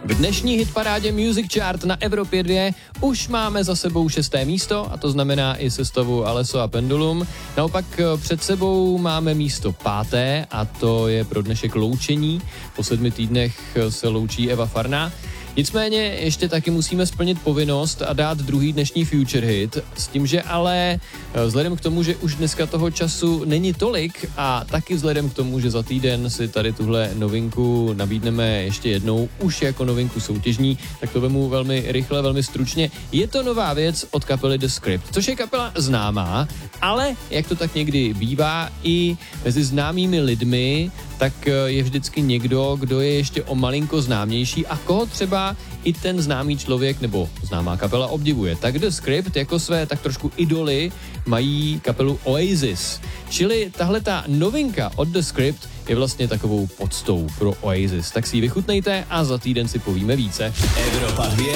V dnešní hitparádě Music Chart na Evropě 2 už máme za sebou 6. místo, a to znamená i sestavu Alesso a Pendulum. Naopak před sebou máme místo 5. a to je pro dnešek loučení. Po 7 týdnech se loučí Eva Farná. Nicméně ještě taky musíme splnit povinnost a dát druhý dnešní Future Hit, s tím, že ale vzhledem k tomu, že už dneska toho času není tolik a taky vzhledem k tomu, že za týden si tady tuhle novinku nabídneme ještě jednou, už jako novinku soutěžní, tak to vemu velmi rychle, velmi stručně. Je to nová věc od kapely The Script, což je kapela známá, ale jak to tak někdy bývá i mezi známými lidmi, tak je vždycky někdo, kdo je ještě o malinko známější a koho třeba i ten známý člověk nebo známá kapela obdivuje. Tak The Script jako své tak trošku idoly mají kapelu Oasis. Čili tahle ta novinka od The Script je vlastně takovou poctou pro Oasis. Tak si ji vychutnejte a za týden si povíme více. Evropa 2